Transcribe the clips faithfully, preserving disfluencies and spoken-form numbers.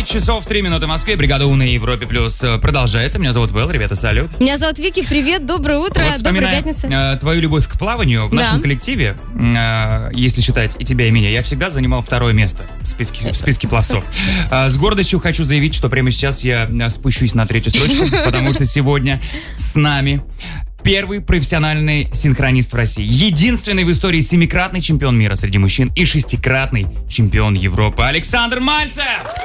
девять часов три минуты в Москве. Бригада У на Европе Плюс продолжается. Меня зовут Вэл, ребята, салют. Меня зовут Вики, привет, доброе утро, вот, добрая пятница. Э, твою любовь к плаванию в да. нашем коллективе, э, если считать и тебя, и меня, я всегда занимал второе место в списке, в списке пловцов. Э, с гордостью хочу заявить, что прямо сейчас я спущусь на третью строчку, потому что сегодня с нами первый профессиональный синхронист в России. Единственный в истории семикратный чемпион мира среди мужчин и шестикратный чемпион Европы Александр Мальцев!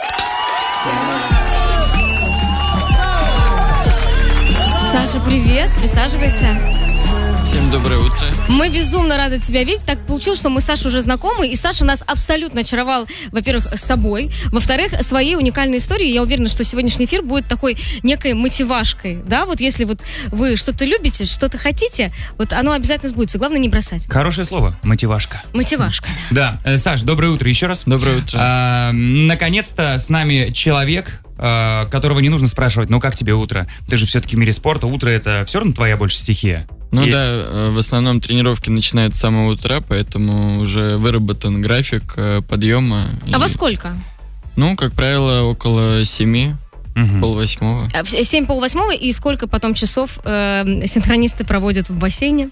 Саша, привет, присаживайся. Всем доброе утро. Мы безумно рады тебя видеть. Так получилось, что мы с Сашей уже знакомы, и Саша нас абсолютно очаровал, во-первых, собой, во-вторых, своей уникальной историей. Я уверена, что сегодняшний эфир будет такой некой мотивашкой, да, вот если вот вы что-то любите, что-то хотите, вот оно обязательно сбудется, главное не бросать. Хорошее слово, мотивашка. Мотивашка, да. Да, Саш, доброе утро еще раз. Доброе утро. А, наконец-то с нами человек, которого не нужно спрашивать, ну как тебе утро? Ты же все-таки в мире спорта, утро это все равно твоя больше стихия. Ну И... да, в основном тренировки начинают с самого утра, поэтому уже выработан график подъема. А и... во сколько? Ну, как правило, около семи, угу. полвосьмого. Семь, полвосьмого, и сколько потом часов э, синхронисты проводят в бассейне?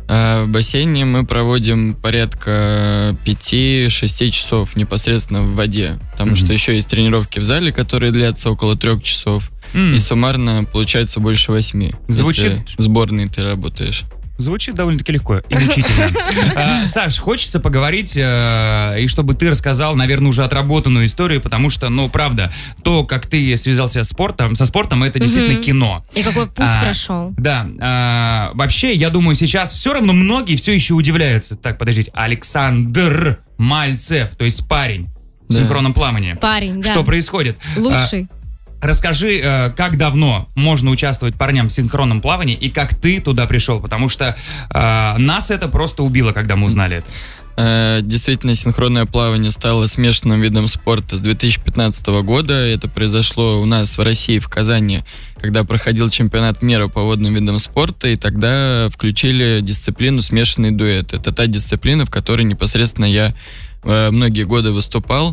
А в бассейне мы проводим порядка пяти-шести часов непосредственно в воде, потому mm-hmm. что еще есть тренировки в зале, которые длятся около трех часов, mm. и суммарно получается больше восьми. Звучит... Если в сборной ты работаешь. Звучит довольно-таки легко и мучительно. а, Саш, хочется поговорить, э, и чтобы ты рассказал, наверное, уже отработанную историю, потому что, ну, правда, то, как ты связался с спортом, со спортом, это действительно mm-hmm. кино. И какой путь а, прошел. Да. А, вообще, я думаю, сейчас все равно многие все еще удивляются. Так, подождите, Александр Мальцев, то есть парень в да. синхронном плавании. Парень, да. Что происходит? Лучший. А, Расскажи, как давно можно участвовать парням в синхронном плавании и как ты туда пришел, потому что э, нас это просто убило, когда мы узнали это. Действительно, синхронное плавание стало смешанным видом спорта с две тысячи пятнадцатого года. Это произошло у нас в России, в Казани, когда проходил чемпионат мира по водным видам спорта, и тогда включили дисциплину смешанный дуэт. Это та дисциплина, в которой непосредственно я многие годы выступал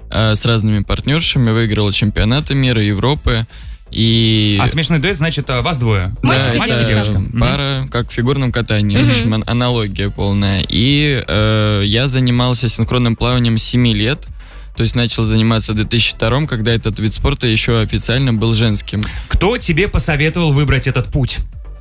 с разными партнершами, выиграл чемпионаты мира, Европы. И... А смешанный дуэт, значит, вас двое? Мальчик да, и девочка. Это пара, как в фигурном катании, Mm-hmm. в общем, аналогия полная. И э, я занимался синхронным плаванием с семи лет, то есть начал заниматься в две тысячи втором, когда этот вид спорта еще официально был женским. Кто тебе посоветовал выбрать этот путь?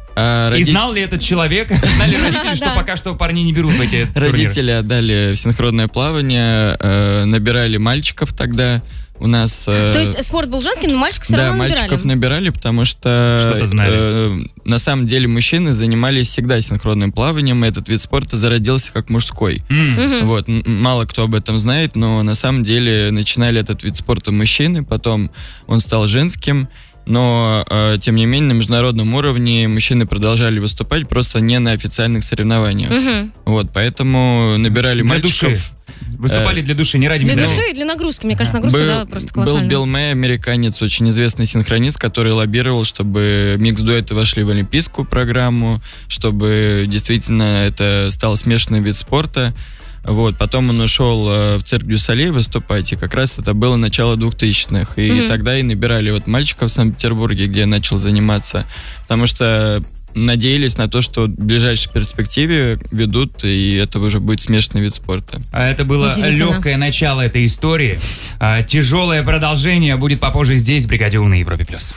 А, роди... И знал ли этот человек, знали родители, что пока что парни не берут в эти турниры? Родители отдали в синхронное плавание, э, набирали мальчиков тогда. У нас... Э, То есть спорт был женским, но мальчиков все да, равно набирали? Да, мальчиков набирали, потому что... Что-то знали. Э, на самом деле мужчины занимались всегда синхронным плаванием, и этот вид спорта зародился как мужской. Mm. Вот, мало кто об этом знает, но на самом деле начинали этот вид спорта мужчины, потом он стал женским. Но, э, тем не менее, на международном уровне мужчины продолжали выступать, просто не на официальных соревнованиях. Угу. Вот, поэтому набирали для мальчиков. Души. Выступали э, для души, не ради медали. медали. Для души и для нагрузки. Мне кажется, нагрузка, был, да, просто колоссальная. Был Билл Мэй, американец, очень известный синхронист, который лоббировал, чтобы микс-дуэты вошли в олимпийскую программу, чтобы действительно это стал смешанный вид спорта. Вот, потом он ушел э, в цирк дю Солей выступать, и как раз это было начало двухтысячных. И mm-hmm. тогда и набирали вот мальчиков в Санкт-Петербурге, где я начал заниматься, потому что надеялись на то, что в ближайшей перспективе ведут, и это уже будет смешанный вид спорта. А это было легкое начало этой истории. А, тяжелое продолжение будет попозже здесь, в Бригаде У на Европе Плюс.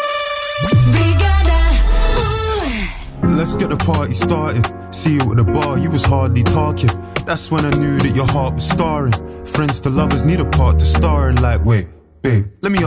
Let's get the party started. See you at the bar, you was hardly talking. That's when I knew that your heart was scarring. Friends to lovers need a part to star in. Like, wait, babe, let me